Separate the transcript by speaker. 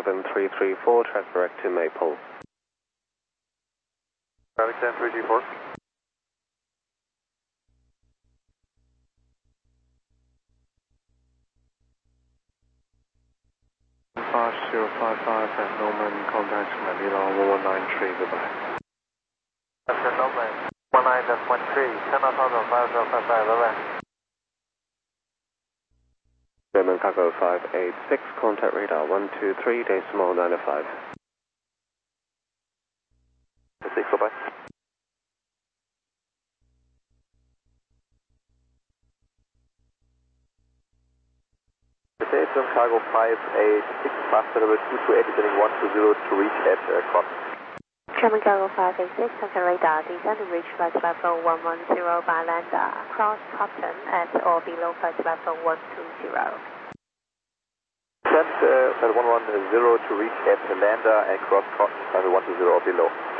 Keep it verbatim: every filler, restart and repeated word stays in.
Speaker 1: seven three three four, track direct to Maple.
Speaker 2: Traffic seven three three four.
Speaker 3: five zero five five at Norman, contact Manila one one nine three, goodbye.
Speaker 2: After Norman, one nine one three, China Tower five zero five five, bye bye.
Speaker 1: German Cargo five eight six, contact radar one two three, decimal nine five.
Speaker 2: six, bye-bye. German Cargo five eight six, master level two two eight, descending one two zero to reach at uh, cross.
Speaker 4: German Cargo five eight six, contact radar, descend and reach flight level one one zero by Lambda, cross Topton at or below flight level one two zero.
Speaker 2: Descend uh, at one one zero to reach at Lambda and cross Topton, level one two zero or below.